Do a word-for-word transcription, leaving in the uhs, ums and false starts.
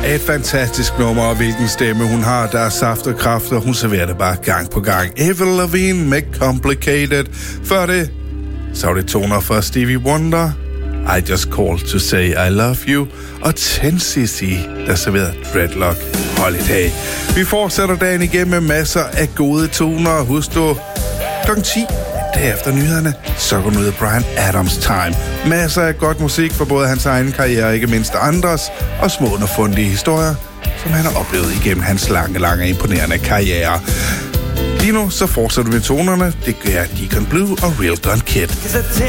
Et fantastisk nummer, og hvilken stemme hun har. Der er saft og kraft, og hun serverer det bare gang på gang. Avril Lavigne med Complicated. Før det, så var det toner fra Stevie Wonder. I Just Called to Say I Love You. Og ten C C, der serverede Dreadlock Holiday. Vi fortsætter dagen igen med masser af gode toner. Husk du, klokken ti, derefter nyhederne, så går ud af Bryan Adams Time. Masser af godt musik for både hans egen karriere, ikke mindst andres, og små og fundige historier, som han har oplevet igennem hans lange, lange imponerende karriere. Lige nu så fortsætter vi med tonerne. Det gør Deacon Blue og Real Gun Kid.